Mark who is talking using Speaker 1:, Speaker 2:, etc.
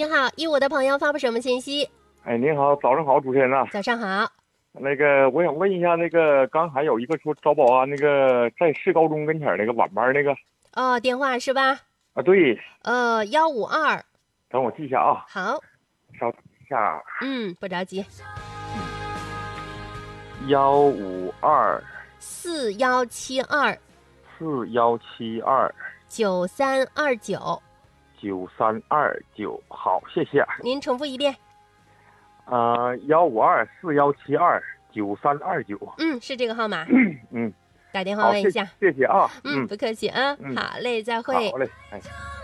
Speaker 1: 你好，与我的朋友发布什么信息？
Speaker 2: 哎，您好，早上好，主持人呐。
Speaker 1: 早上好。
Speaker 2: 我想问一下，刚才有一个说招保安，在市高中跟前儿那个晚班
Speaker 1: 哦，电话是吧？
Speaker 2: 啊，对，
Speaker 1: 152。
Speaker 2: 等我记一下啊，
Speaker 1: 好。
Speaker 2: 稍等一下，
Speaker 1: 不着急。
Speaker 2: 152
Speaker 1: 4172
Speaker 2: 4172
Speaker 1: 9329。
Speaker 2: 9329，好，谢谢。
Speaker 1: 您重复一遍。
Speaker 2: 152 4172 9329。
Speaker 1: 是这个号码。
Speaker 2: 嗯，
Speaker 1: 打电话
Speaker 2: 好，
Speaker 1: 问一下。
Speaker 2: 谢谢啊。
Speaker 1: 不客气啊。
Speaker 2: 嗯，
Speaker 1: 好嘞，再会。
Speaker 2: 好嘞，哎。